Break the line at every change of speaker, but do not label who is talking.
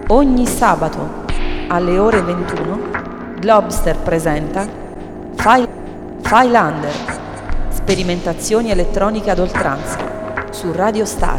Ogni sabato alle ore 21 Globster presenta File Under, sperimentazioni elettroniche ad oltranza su Radio Start.